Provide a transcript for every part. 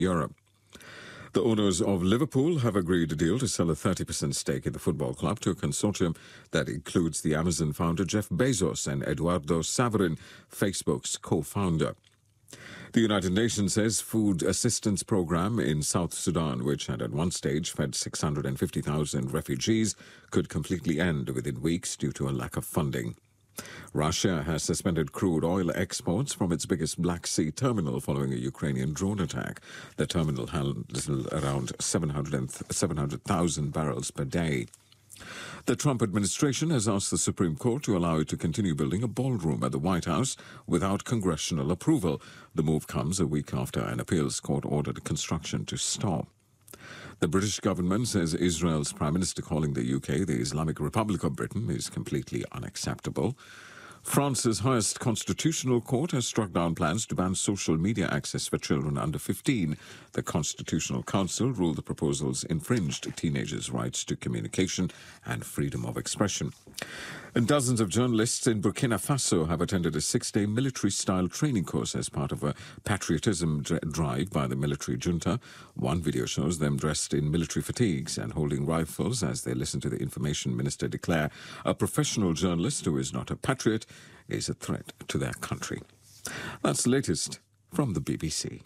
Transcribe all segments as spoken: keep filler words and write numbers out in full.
Europe. The owners of Liverpool have agreed a deal to sell a thirty percent stake in the football club to a consortium that includes the Amazon founder Jeff Bezos and Eduardo Saverin, Facebook's co-founder. The United Nations says food assistance program in South Sudan, which had at one stage fed six hundred fifty thousand refugees, could completely end within weeks due to a lack of funding. Russia has suspended crude oil exports from its biggest Black Sea terminal following a Ukrainian drone attack. The terminal handles around seven hundred thousand barrels per day. The Trump administration has asked the Supreme Court to allow it to continue building a ballroom at the White House without congressional approval. The move comes a week after an appeals court ordered construction to stop. The British government says Israel's Prime Minister calling the U K the Islamic Republic of Britain is completely unacceptable. France's highest constitutional court has struck down plans to ban social media access for children under fifteen. The Constitutional Council ruled the proposals infringed teenagers' rights to communication and freedom of expression. And dozens of journalists in Burkina Faso have attended a six-day military-style training course as part of a patriotism drive by the military junta. One video shows them dressed in military fatigues and holding rifles as they listen to the information minister declare a professional journalist who is not a patriot is a threat to their country. That's the latest from the B B C.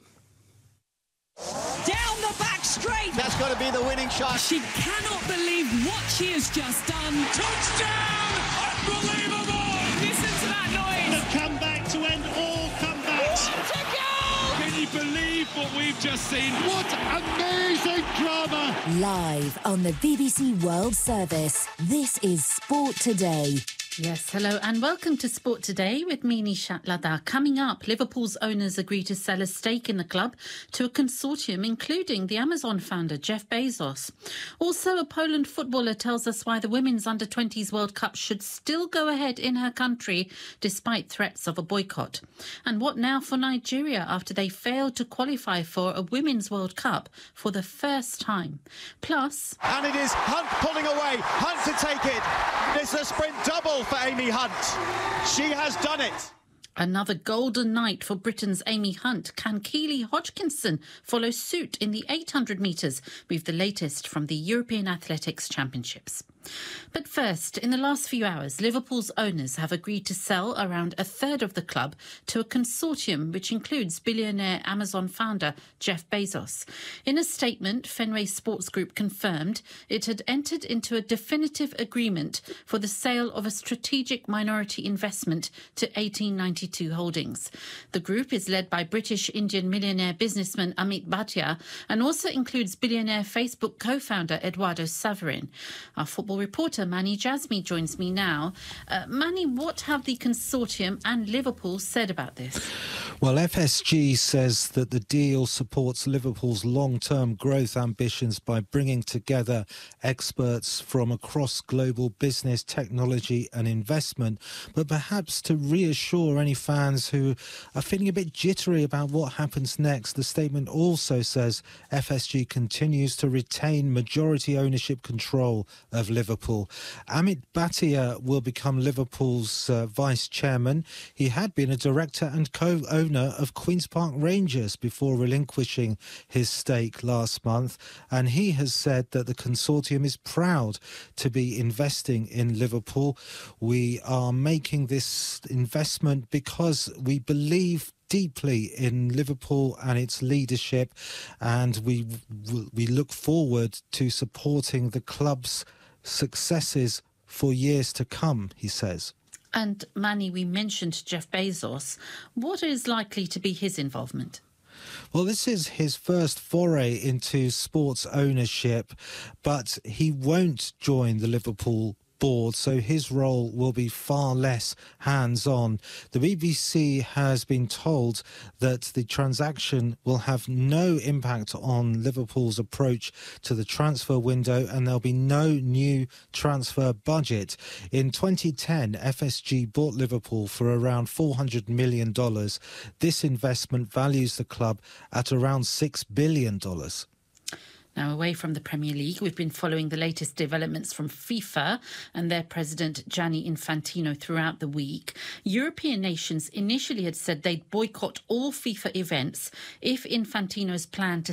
Down the back straight. That's got to be the winning shot. She cannot believe what she has just done. Touchdown! Unbelievable! Listen to that noise. The comeback to end all comebacks. What a goal! Can you believe what we've just seen? What amazing drama! Live on the B B C World Service, this is Sport Today. Yes, hello and welcome to Sport Today with me, Nishat Ladha. Coming up, Liverpool's owners agree to sell a stake in the club to a consortium including the Amazon founder Jeff Bezos. Also, a Poland footballer tells us why the Women's under twenties World Cup should still go ahead in her country despite threats of a boycott. And what now for Nigeria after they failed to qualify for a Women's World Cup for the first time. Plus... And it is Hunt pulling away. Hunt to take it. It's a sprint double for Amy Hunt. She has done it. Another golden night for Britain's Amy Hunt. Can Keely Hodgkinson follow suit in the eight hundred metres? We've the latest from the European Athletics Championships. But first, in the last few hours, Liverpool's owners have agreed to sell around a third of the club to a consortium which includes billionaire Amazon founder Jeff Bezos. In a statement, Fenway Sports Group confirmed it had entered into a definitive agreement for the sale of a strategic minority investment to eighteen ninety-two Holdings. The group is led by British-Indian millionaire businessman Amit Bhatia and also includes billionaire Facebook co-founder Eduardo Saverin. Our football reporter Mani Jazmi joins me now. Uh, Mani, what have the consortium and Liverpool said about this? Well, F S G says that the deal supports Liverpool's long-term growth ambitions by bringing together experts from across global business, technology and investment, but perhaps to reassure any fans who are feeling a bit jittery about what happens next. The statement also says F S G continues to retain majority ownership control of Liverpool. Amit Bhatia will become Liverpool's uh, vice chairman. He had been a director and co-owner of Queen's Park Rangers before relinquishing his stake last month, and he has said that the consortium is proud to be investing in Liverpool. We are making this investment because we believe deeply in Liverpool and its leadership, and we we look forward to supporting the club's successes for years to come, he says. And Mani, we mentioned Jeff Bezos. What is likely to be his involvement? Well, this is his first foray into sports ownership, but he won't join the Liverpool board, so his role will be far less hands-on. The B B C has been told that the transaction will have no impact on Liverpool's approach to the transfer window, and there'll be no new transfer budget. In twenty ten, F S G bought Liverpool for around four hundred million dollars. This investment values the club at around six billion dollars. Now, away from the Premier League, we've been following the latest developments from FIFA and their president Gianni Infantino throughout the week. European nations initially had said they'd boycott all FIFA events if Infantino's plan to